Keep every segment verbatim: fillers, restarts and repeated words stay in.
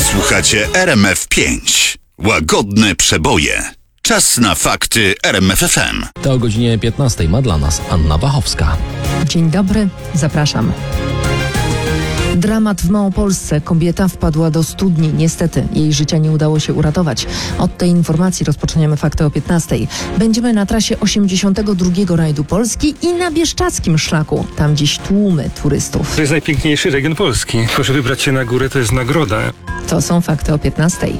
Słuchacie R M F pięć. Łagodne przeboje. Czas na fakty R M F F M. To o godzinie piętnastej ma dla nas Anna Wachowska. Dzień dobry, zapraszam. Dramat w Małopolsce. Kobieta wpadła do studni. Niestety, jej życia nie udało się uratować. Od tej informacji rozpoczniemy fakty o piętnastej. Będziemy na trasie osiemdziesiątego drugiego rajdu Polski i na Bieszczadzkim szlaku. Tam dziś tłumy turystów. To jest najpiękniejszy region Polski. Proszę wybrać się na górę, to jest nagroda. To są fakty o piętnastej.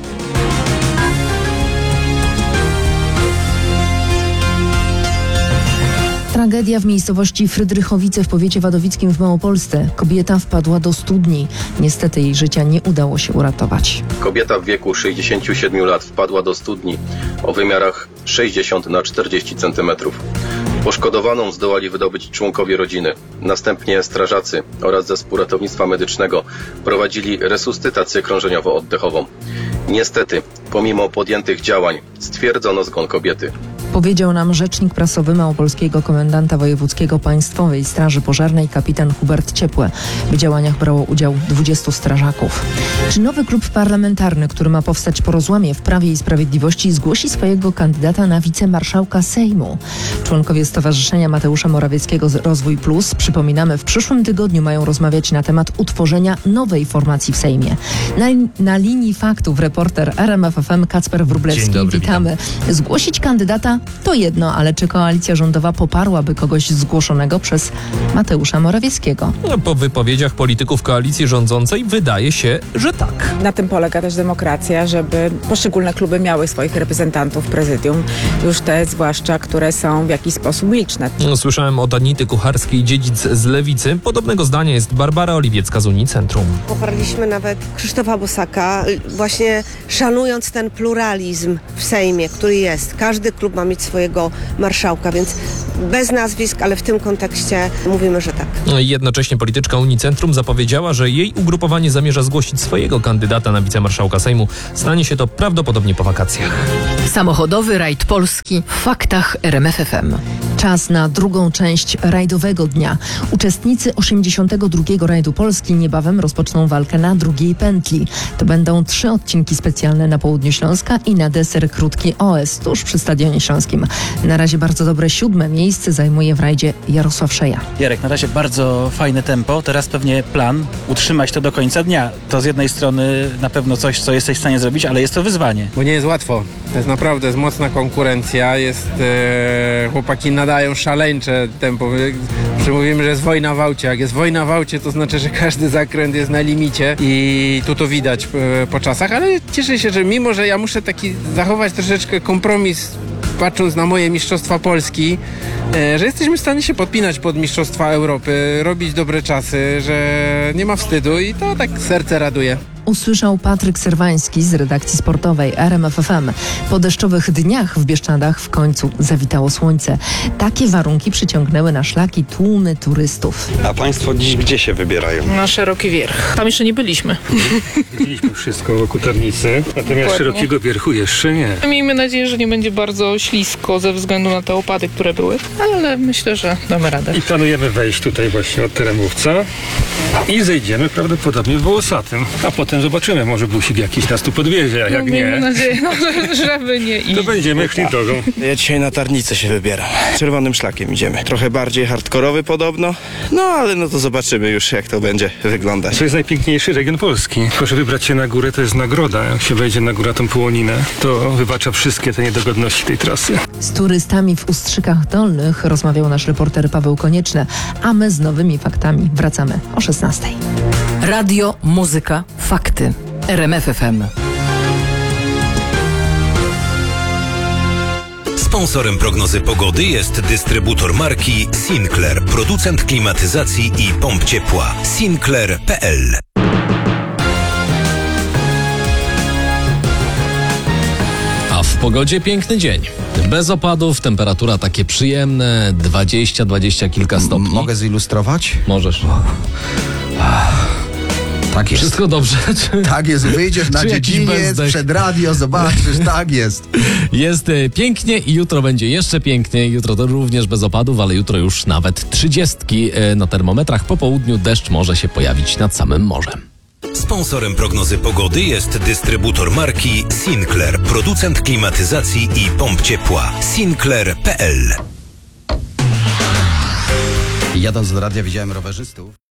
Tragedia w miejscowości Frydrychowice w powiecie wadowickim w Małopolsce. Kobieta wpadła do studni. Niestety jej życia nie udało się uratować. Kobieta w wieku sześćdziesięciu siedmiu lat wpadła do studni o wymiarach sześćdziesiąt na czterdzieści centymetrów. Poszkodowaną zdołali wydobyć członkowie rodziny. Następnie strażacy oraz zespół ratownictwa medycznego prowadzili resuscytację krążeniowo-oddechową. Niestety, pomimo podjętych działań, stwierdzono zgon kobiety. Powiedział nam rzecznik prasowy małopolskiego komendanta wojewódzkiego Państwowej Straży Pożarnej kapitan Hubert Ciepłe. W działaniach brało udział dwudziestu strażaków. Czy nowy klub parlamentarny, który ma powstać po rozłamie w Prawie i Sprawiedliwości, zgłosi swojego kandydata na wicemarszałka Sejmu? Członkowie Stowarzyszenia Mateusza Morawieckiego Rozwój Plus, przypominamy, w przyszłym tygodniu mają rozmawiać na temat utworzenia nowej formacji w Sejmie. Na, na linii faktów reporter R M F F M Kacper Wróblewski. Dzień dobry, Witamy. witam. Zgłosić kandydata to jedno, ale czy koalicja rządowa poparłaby kogoś zgłoszonego przez Mateusza Morawieckiego? No, po wypowiedziach polityków koalicji rządzącej wydaje się, że tak. Na tym polega też demokracja, żeby poszczególne kluby miały swoich reprezentantów w prezydium, już te zwłaszcza, które są w jakiś sposób liczne. No, słyszałem od Anity Kucharskiej, dziedzic z Lewicy. Podobnego zdania jest Barbara Oliwiecka z Unicentrum. Poparliśmy nawet Krzysztofa Bosaka, właśnie szanując ten pluralizm w Sejmie, który jest. Każdy klub ma mieć swojego marszałka, więc bez nazwisk, ale w tym kontekście mówimy, że tak. No, jednocześnie polityczka Unicentrum zapowiedziała, że jej ugrupowanie zamierza zgłosić swojego kandydata na wicemarszałka Sejmu. Stanie się to prawdopodobnie po wakacjach. Samochodowy rajd Polski w faktach R M F F M. Czas na drugą część rajdowego dnia. Uczestnicy osiemdziesiątego drugiego rajdu Polski niebawem rozpoczną walkę na drugiej pętli. To będą trzy odcinki specjalne na południu Śląska i na deser krótki O S tuż przy Stadionie Śląskim. Na razie bardzo dobre siódme miejsce zajmuje w rajdzie Jarosław Szeja. Jarek, na razie bardzo fajne tempo, teraz pewnie plan utrzymać to do końca dnia. To z jednej strony na pewno coś, co jesteś w stanie zrobić, ale jest to wyzwanie. Bo nie jest łatwo. To jest naprawdę jest mocna konkurencja. Jest, e, chłopaki nadają szaleńcze tempo. Że mówimy, że jest wojna w aucie. Jak jest wojna w aucie, to znaczy, że każdy zakręt jest na limicie i tu to widać e, po czasach, ale cieszę się, że mimo, że ja muszę taki zachować troszeczkę kompromis, patrząc na moje mistrzostwa Polski, e, że jesteśmy w stanie się podpinać pod mistrzostwa Europy, robić dobre czasy, że nie ma wstydu i to tak serce raduje. Usłyszał Patryk Serwański z redakcji sportowej R M F F M. Po deszczowych dniach w Bieszczadach w końcu zawitało słońce. Takie warunki przyciągnęły na szlaki tłumy turystów. A państwo dziś gdzie się wybierają? Na Szeroki Wierch. Tam jeszcze nie byliśmy. Widzieliśmy wszystko wokół Tarnicy, natomiast Dokładnie. Szerokiego Wierchu jeszcze nie. Miejmy nadzieję, że nie będzie bardzo ślisko ze względu na te opady, które były, ale myślę, że damy radę. I planujemy wejść tutaj właśnie od Terenówca i zejdziemy prawdopodobnie w Wołosatym, a potem zobaczymy, może busik jakiś nas tu podwiezie, a jak no, miejmy nie, nadzieję, no, żeby nie iść. to będziemy szli drogą. Ja dzisiaj na Tarnicę się wybieram. Czerwonym szlakiem idziemy. Trochę bardziej hardkorowy podobno, no ale no to zobaczymy już, jak to będzie wyglądać. To jest najpiękniejszy region Polski. Proszę wybrać się na górę, to jest nagroda. Jak się wejdzie na górę tą Połoninę, to wybacza wszystkie te niedogodności tej trasy. Z turystami w Ustrzykach Dolnych rozmawiał nasz reporter Paweł Konieczny, a my z nowymi faktami wracamy o szesnastej. Radio, muzyka, fakty. R M F F M. Sponsorem prognozy pogody jest dystrybutor marki Sinclair, producent klimatyzacji i pomp ciepła. Sinclair kropka p l. A w pogodzie piękny dzień. Bez opadów, temperatura takie przyjemne, dwadzieścia, dwadzieścia kilka stopni. Mogę zilustrować? Możesz. Tak jest. Wszystko dobrze? Czy... Tak jest, wyjdziesz na Czy jakiś dziedziniec, bezdech? przed radio, zobaczysz, tak jest. Jest e, pięknie i jutro będzie jeszcze piękniej. Jutro to również bez opadów, ale jutro już nawet trzydziestki e, na termometrach. Po południu deszcz może się pojawić nad samym morzem. Sponsorem prognozy pogody jest dystrybutor marki Sinclair, producent klimatyzacji i pomp ciepła. Sinclair kropka p l. Jadąc do radia widziałem rowerzystów.